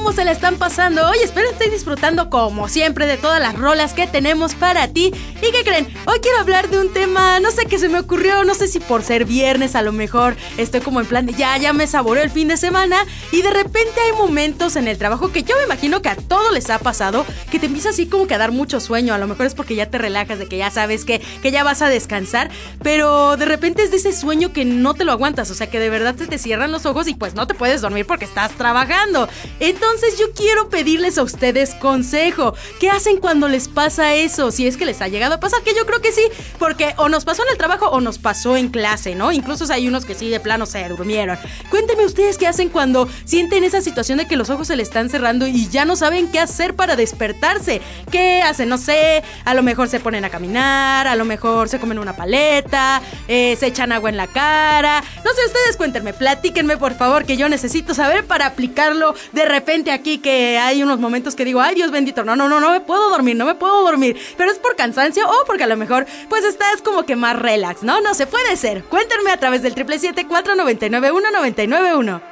¿Cómo se la están pasando hoy? Espero estén disfrutando como siempre de todas las rolas que tenemos para ti. ¿Y qué creen? Hoy quiero hablar de un tema, no sé qué se me ocurrió, no sé si por ser viernes a lo mejor estoy como en plan de ya me saboreó el fin de semana y de repente hay momentos en el trabajo que yo me imagino que a todos les ha pasado, que te empieza así como que a dar mucho sueño. A lo mejor es porque ya te relajas, de que ya sabes que ya vas a descansar, pero de repente es de ese sueño que no te lo aguantas, o sea que de verdad se te cierran los ojos y pues no te puedes dormir porque estás trabajando. Entonces yo quiero pedirles a ustedes consejo. ¿Qué hacen cuando les pasa eso? Si es que les ha llegado a pasar, que yo creo que sí, porque o nos pasó en el trabajo o nos pasó en clase, ¿no? Incluso hay unos que sí de plano se durmieron. Cuéntenme ustedes qué hacen cuando sienten esa situación de que los ojos se les están cerrando y ya no saben qué hacer para despertarse. ¿Qué hacen? No sé, a lo mejor se ponen a caminar, a lo mejor se comen una paleta, se echan agua en la cara. No sé, ustedes cuéntenme, platíquenme por favor, que yo necesito saber para aplicarlo de repente aquí, que hay unos momentos que digo, ay Dios bendito, no me puedo dormir, pero es por cansancio o porque a lo mejor pues estás como que más relax, ¿no? No se puede ser. Cuéntenme a través del 777-499-1991.